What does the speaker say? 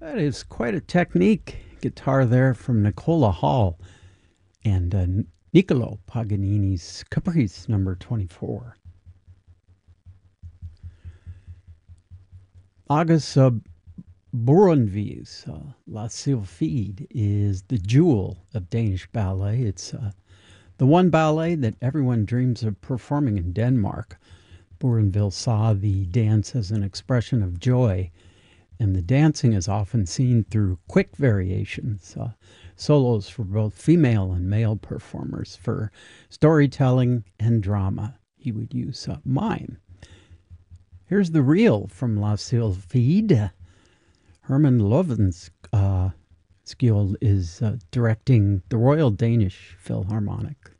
That is quite a technique. Guitar there from Nicola Hall and Niccolo Paganini's Caprice number 24. August Bournonville's La Sylphide is the jewel of Danish ballet. It's the one ballet that everyone dreams of performing in Denmark. Bournonville saw the dance as an expression of joy, and the dancing is often seen through quick variations, solos for both female and male performers. For storytelling and drama, he would use mime. Here's the reel from La Sylphide. Herman Lovenskjold is directing the Royal Danish Philharmonic.